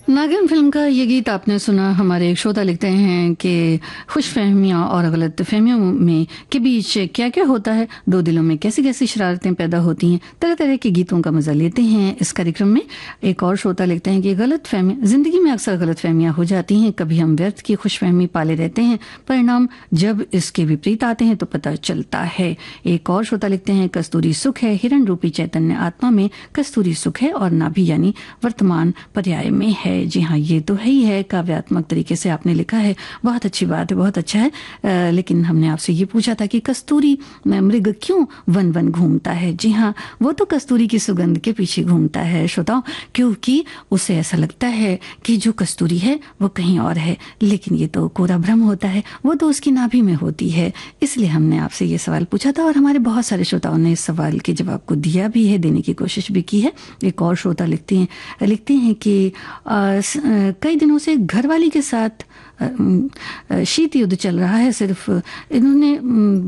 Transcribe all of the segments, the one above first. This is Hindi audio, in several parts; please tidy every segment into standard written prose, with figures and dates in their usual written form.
नागिन फिल्म का ये गीत आपने सुना। हमारे एक श्रोता लिखते हैं कि खुशफहमियां और गलत फहमियों में के बीच क्या क्या होता है, दो दिलों में कैसी कैसी शरारतें पैदा होती हैं। तरह तरह के गीतों का मजा लेते हैं इस कार्यक्रम में। एक और श्रोता लिखते हैं कि गलत फहमी जिंदगी में अक्सर गलत फहमियां हो जाती हैं। कभी हम व्यर्थ की खुशफहमी पाले रहते हैं, परिणाम जब इसके विपरीत आते हैं तो पता चलता है। एक और श्रोता लिखते हैं कस्तूरी सुख है, हिरण रूपी चैतन्य आत्मा में कस्तूरी सुख है और नाभि यानी वर्तमान पर्याय में है। जी हाँ, ये तो है ही है। काव्यात्मक तरीके से आपने लिखा है, बहुत अच्छी बात है, बहुत अच्छा है। लेकिन हमने आपसे ये पूछा था कि कस्तूरी मृग क्यों वन वन घूमता है। जी हाँ, वो तो कस्तूरी की सुगंध के पीछे घूमता है श्रोताओं, क्योंकि उसे ऐसा लगता है कि जो कस्तूरी है वो कहीं और है। लेकिन ये तो कोरा भ्रम होता है, वो तो उसकी नाभि में होती है। इसलिए हमने आपसे ये सवाल पूछा था और हमारे बहुत सारे श्रोताओं ने इस सवाल के जवाब को दिया भी है, देने की कोशिश भी की है। एक और श्रोता लिखते हैं कि कई दिनों से घरवाली के साथ शीत युद्ध चल रहा है। सिर्फ इन्होंने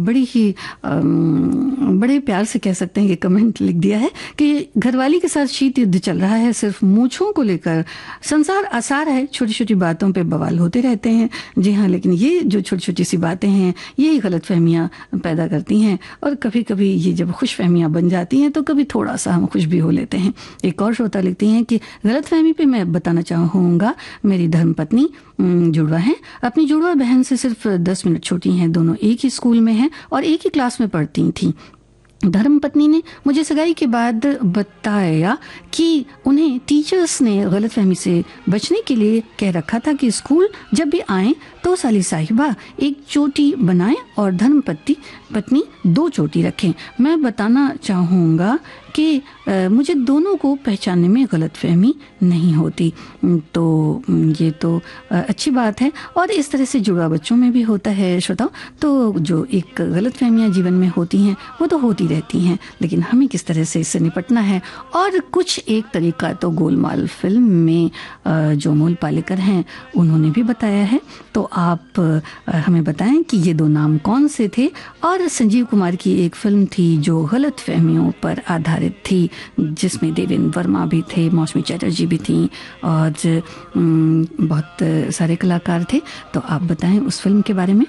बड़े प्यार से कह सकते हैं कि कमेंट लिख दिया है कि घरवाली के साथ शीत युद्ध चल रहा है, सिर्फ मूंछों को लेकर संसार आसार है, छोटी छोटी बातों पे बवाल होते रहते हैं। जी हाँ, लेकिन ये जो छोटी छोटी सी बातें हैं यही गलतफहमियां पैदा करती हैं और कभी कभी ये जब खुशफहमियां बन जाती हैं तो कभी थोड़ा सा हम खुश भी हो लेते हैं। एक और श्रोता लिखती हैं कि गलतफहमी पे मैं बताना चाहूँगा, मेरी धर्मपत्नी जुड़वा हैं, अपनी जुड़वा बहन से सिर्फ 10 मिनट छोटी हैं, दोनों एक ही स्कूल में हैं और एक ही क्लास में पढ़ती थीं। धर्मपत्नी ने मुझे सगाई के बाद बताया कि उन्हें टीचर्स ने गलतफहमी से बचने के लिए कह रखा था कि स्कूल जब भी आए तो साली साहिबा एक चोटी बनाएं और धर्मपत्नी 2 चोटी रखें। मैं बताना चाहूँगा कि मुझे दोनों को पहचानने में गलतफहमी नहीं होती। तो ये तो अच्छी बात है और इस तरह से जुड़वा बच्चों में भी होता है श्रोताओ। तो जो एक गलतफहमियां जीवन में होती हैं वो तो होती रहती हैं, लेकिन हमें किस तरह से इससे निपटना है। और कुछ एक तरीका तो गोलमाल फिल्म में जो मूल पालेकर हैं उन्होंने भी बताया है। तो आप हमें बताएं कि ये 2 नाम कौन से थे। और संजीव कुमार की एक फिल्म थी जो गलतफहमियों पर आधारित थी, जिसमें देवेंद्र वर्मा भी थे, मौसमी चटर्जी भी थी और बहुत सारे कलाकार थे। तो आप बताएं उस फिल्म के बारे में।